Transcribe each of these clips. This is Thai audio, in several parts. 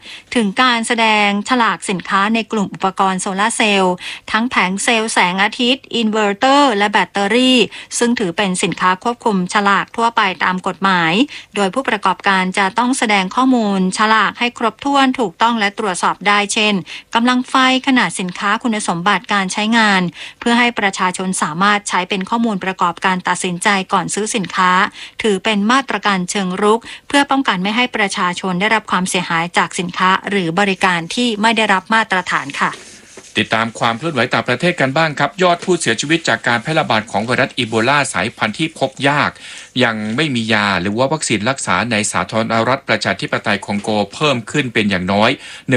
ถึงการแสดงฉลากสินค้าในกลุ่มอุปกรณ์โซลาร์เซลล์ทั้งแผงเซลล์แสงอาทิตย์อินเวอร์เตอร์และแบตเตอรี่ซึ่งถือเป็นสินค้าควบคุมฉลากทั่วไปตามกฎหมายโดยผู้ประกอบการจะต้องแสดงข้อมูลฉลากให้ครบถ้วนถูกต้องและตรวจสอบได้เช่นกำลังไฟขนาดสินค้าคุณสมบัติการใช้งานเพื่อให้ประชาชนสามารถใช้เป็นข้อมูลประกอบการตัดสินใจก่อนซื้อสินค้าถือเป็นมาตรการเชิงรุกเพื่อป้องกันไม่ให้ประชาชนได้รับความเสียหายจากสินค้าหรือบริการที่ไม่ได้รับมาตรฐานค่ะติดตามความเคลื่อนไหวต่างประเทศกันบ้างครับยอดผู้เสียชีวิตจากการแพร่ระบาดของไวรัสอีโบลาสายพันธุ์ที่พบยากยังไม่มียาหรือว่าวัคซีนรักษาในสาธารณรัฐประชาธิปไตยคองโกเพิ่มขึ้นเป็นอย่างน้อย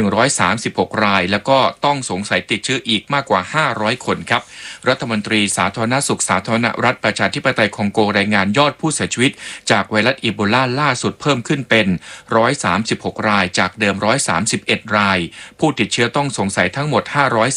136รายแล้วก็ต้องสงสัยติดเชื้ออีกมากกว่า500คนครับรัฐมนตรีสาธารณสุขสาธารณรัฐประชาธิปไตยคองโกรายงานยอดผู้เสียชีวิตจากไวรัสอีโบลาล่าสุดเพิ่มขึ้นเป็น136รายจากเดิม131รายผู้ติดเชื้อต้องสงสัยทั้งหมด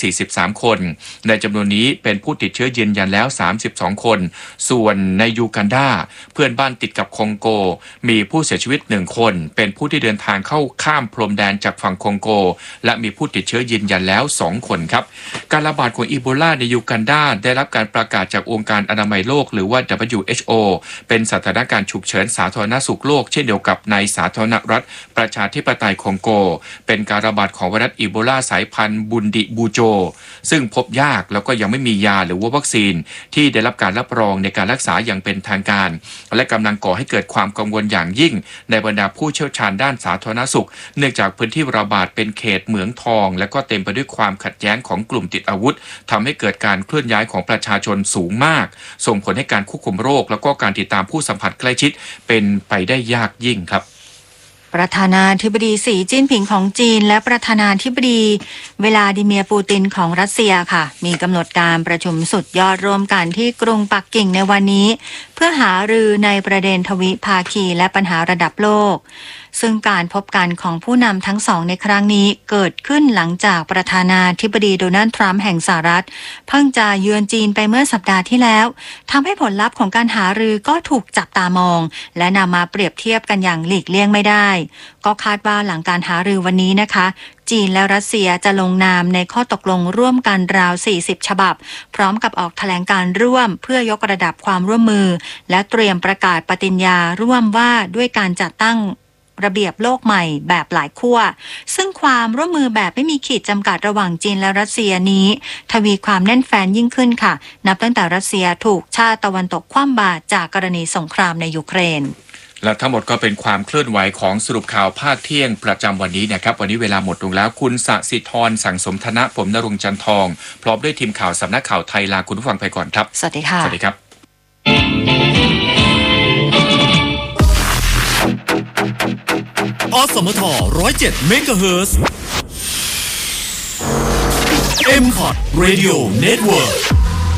543คนในจำนวนนี้เป็นผู้ติดเชื้อยืนยันแล้ว32คนส่วนในยูกันดาเพื่อนบ้านติดกับคองโกมีผู้เสียชีวิต1คนเป็นผู้ที่เดินทางเข้าข้ามพรมแดนจากฝั่งคองโกและมีผู้ติดเชื้อยืนยันแล้ว2คนครับการระบาดของอีโบลาในยูกันดาได้รับการประกาศจากองค์การอนามัยโลกหรือว่า WHO เป็นสถานการณ์ฉุกเฉินสาธารณสุขโลกเช่นเดียวกับในสาธารณรัฐประชาธิปไตยคองโกเป็นการระบาดของไวรัสอีโบลาสายพันธุ์บุนดิบูโจซึ่งพบยากแล้วก็ยังไม่มียาหรือว่าวัคซีนที่ได้รับการรับรองในการรักษาอย่างเป็นทางการและกำลังก่อให้เกิดความกังวลอย่างยิ่งในบรรดาผู้เชี่ยวชาญด้านสาธารณสุขเนื่องจากพื้นที่ระบาดเป็นเขตเหมืองทองและก็เต็มไปด้วยความขัดแย้งของกลุ่มติดอาวุธทำให้เกิดการเคลื่อนย้ายของประชาชนสูงมากส่งผลให้การควบคุมโรคแล้วก็การติดตามผู้สัมผัสใกล้ชิดเป็นไปได้ยากยิ่งครับประธานาธิบดีสีจิ้นผิงของจีนและประธานาธิบดีวลาดิเมียร์ปูตินของรัสเซียค่ะมีกำหนดการประชุมสุดยอดร่วมกันที่กรุงปักกิ่งในวันนี้เพื่อหารือในประเด็นทวิภาคีและปัญหาระดับโลกซึ่งการพบกันของผู้นำทั้งสองในครั้งนี้เกิดขึ้นหลังจากประธานาธิบดีโดนัลด์ทรัมป์แห่งสหรัฐเพิ่งจะเยือนจีนไปเมื่อสัปดาห์ที่แล้วทำให้ผลลัพธ์ของการหารือก็ถูกจับตามองและนำมาเปรียบเทียบกันอย่างหลีกเลี่ยงไม่ได้ก็คาดว่าหลังการหารือวันนี้นะคะจีนและรัสเซียจะลงนามในข้อตกลงร่วมกันราว40ฉบับพร้อมกับออกแถลงการร่วมเพื่อยกระดับความร่วมมือและเตรียมประกาศปฏิญญาร่วมว่าด้วยการจัดตั้งระเบียบโลกใหม่แบบหลายขั้วซึ่งความร่วมมือแบบไม่มีขีดจำกัดระหว่างจีนและรัสเซียนี้ทวีความแน่นแฟ้นยิ่งขึ้นค่ะนับตั้งแต่รัสเซียถูกชาติตะวันตกคว่ำบาตรจากกรณีสงครามในยูเครนและทั้งหมดก็เป็นความเคลื่อนไหวของสรุปข่าวภาคเที่ยงประจำวันนี้นะครับวันนี้เวลาหมดลงแล้วคุณสศิธรสังสมธนะผมณรงค์จันทองพร้อมด้วยทีมข่าวสำนักข่าวไทยลาคุณผู้ฟังไปก่อนครับสวัสดีค่ะสวัสดีครับอสมท107เมกะเฮิรตซ์ M-Pod Radio Network